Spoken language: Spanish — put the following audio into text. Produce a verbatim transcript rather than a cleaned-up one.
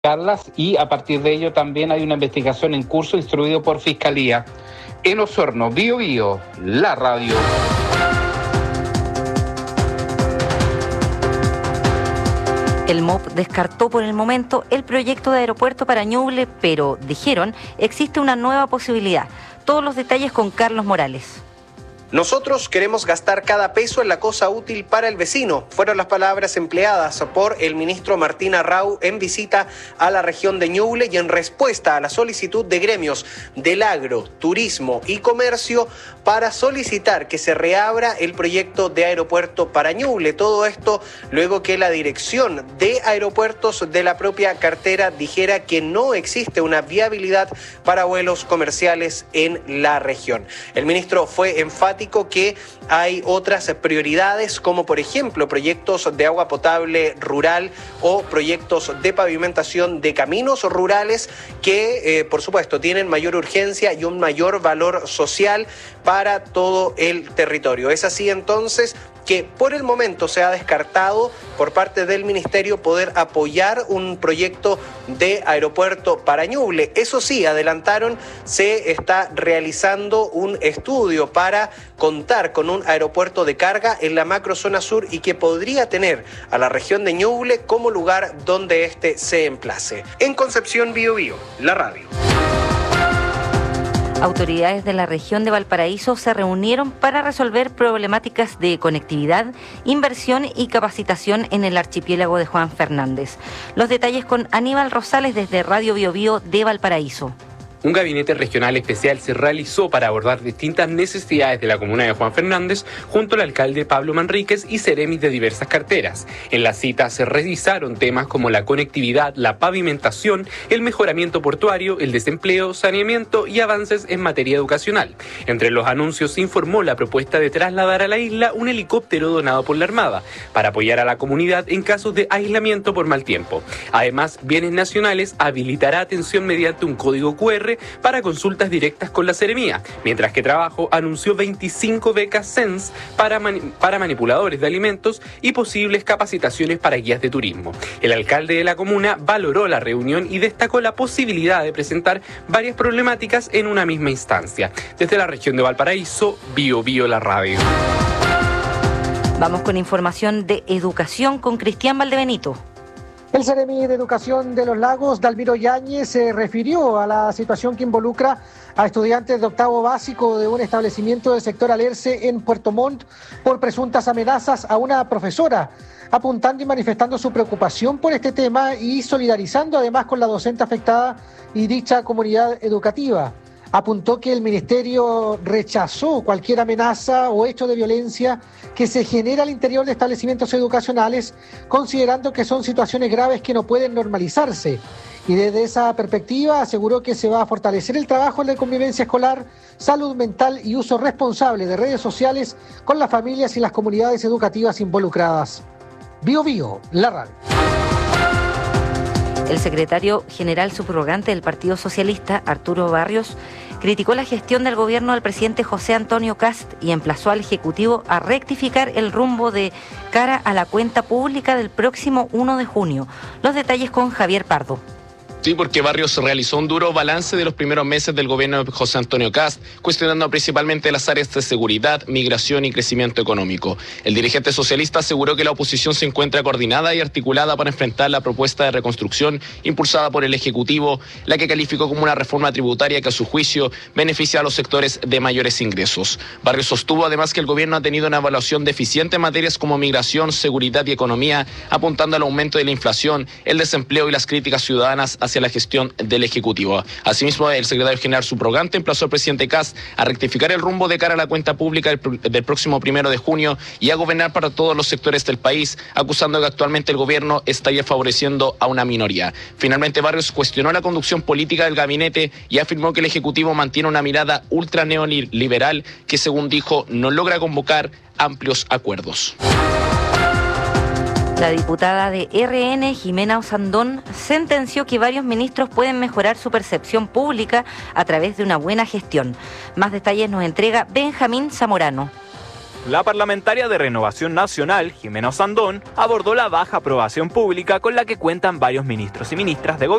Carlas, y a partir de ello también hay una investigación en curso instruido por Fiscalía. En Osorno, Bío Bío, la radio. El M O P descartó por el momento el proyecto de aeropuerto para Ñuble, pero dijeron existe una nueva posibilidad. Todos los detalles con Carlos Morales. Nosotros queremos gastar cada peso en la cosa útil para el vecino. Fueron las palabras empleadas por el ministro Martín Arrau en visita a la región de Ñuble y en respuesta a la solicitud de gremios del agro, turismo y comercio para solicitar que se reabra el proyecto de aeropuerto para Ñuble. Todo esto luego que la dirección de aeropuertos de la propia cartera dijera que no existe una viabilidad para vuelos comerciales en la región. El ministro fue enfático que hay otras prioridades, como por ejemplo proyectos de agua potable rural o proyectos de pavimentación de caminos rurales que, eh, por supuesto, tienen mayor urgencia y un mayor valor social para todo el territorio. Es así entonces que por el momento se ha descartado por parte del Ministerio poder apoyar un proyecto de aeropuerto para Ñuble. Eso sí, adelantaron, se está realizando un estudio para contar con un aeropuerto de carga en la macrozona sur y que podría tener a la región de Ñuble como lugar donde éste se emplace. En Concepción, Bío Bío, la radio. Autoridades de la región de Valparaíso se reunieron para resolver problemáticas de conectividad, inversión y capacitación en el archipiélago de Juan Fernández. Los detalles con Aníbal Rosales desde Radio Bío Bío de Valparaíso. Un gabinete regional especial se realizó para abordar distintas necesidades de la comuna de Juan Fernández junto al alcalde Pablo Manríquez y seremis de diversas carteras. En la cita se revisaron temas como la conectividad, la pavimentación, el mejoramiento portuario, el desempleo, saneamiento y avances en materia educacional. Entre los anuncios se informó la propuesta de trasladar a la isla un helicóptero donado por la Armada para apoyar a la comunidad en casos de aislamiento por mal tiempo. Además, Bienes Nacionales habilitará atención mediante un código cu erre para consultas directas con la Seremía, mientras que Trabajo anunció veinticinco becas SENS para, mani- para manipuladores de alimentos y posibles capacitaciones para guías de turismo. El alcalde de la comuna valoró la reunión y destacó la posibilidad de presentar varias problemáticas en una misma instancia. Desde la región de Valparaíso, Bío Bío la radio. Vamos con información de educación con Cristian Valdebenito. El Seremi de Educación de los Lagos, Dalmiro Yáñez, se refirió a la situación que involucra a estudiantes de octavo básico de un establecimiento del sector Alerce en Puerto Montt por presuntas amenazas a una profesora, apuntando y manifestando su preocupación por este tema y solidarizando además con la docente afectada y dicha comunidad educativa. Apuntó que el ministerio rechazó cualquier amenaza o hecho de violencia que se genera al interior de establecimientos educacionales, considerando que son situaciones graves que no pueden normalizarse. Y desde esa perspectiva aseguró que se va a fortalecer el trabajo en la convivencia escolar, salud mental y uso responsable de redes sociales con las familias y las comunidades educativas involucradas. Bío Bío, la radio. El secretario general subrogante del Partido Socialista, Arturo Barrios, criticó la gestión del gobierno del presidente José Antonio Kast y emplazó al Ejecutivo a rectificar el rumbo de cara a la cuenta pública del próximo uno de junio. Los detalles con Javier Pardo. Sí, porque Barrios realizó un duro balance de los primeros meses del gobierno de José Antonio Kast, cuestionando principalmente las áreas de seguridad, migración y crecimiento económico. El dirigente socialista aseguró que la oposición se encuentra coordinada y articulada para enfrentar la propuesta de reconstrucción impulsada por el Ejecutivo, la que calificó como una reforma tributaria que a su juicio beneficia a los sectores de mayores ingresos. Barrios sostuvo además que el gobierno ha tenido una evaluación deficiente en materias como migración, seguridad y economía, apuntando al aumento de la inflación, el desempleo y las críticas ciudadanas hacia la gestión del Ejecutivo. Asimismo, el secretario general subrogante emplazó al presidente Kast a rectificar el rumbo de cara a la cuenta pública del, del próximo primero de junio y a gobernar para todos los sectores del país, acusando que actualmente el gobierno estaría favoreciendo a una minoría. Finalmente, Barrios cuestionó la conducción política del gabinete y afirmó que el Ejecutivo mantiene una mirada ultra neoliberal que, según dijo, no logra convocar amplios acuerdos. La diputada de erre ene, Jimena Osandón, sentenció que varios ministros pueden mejorar su percepción pública a través de una buena gestión. Más detalles nos entrega Benjamín Zamorano. La parlamentaria de Renovación Nacional, Jimena Sandón, abordó la baja aprobación pública con la que cuentan varios ministros y ministras de gobierno.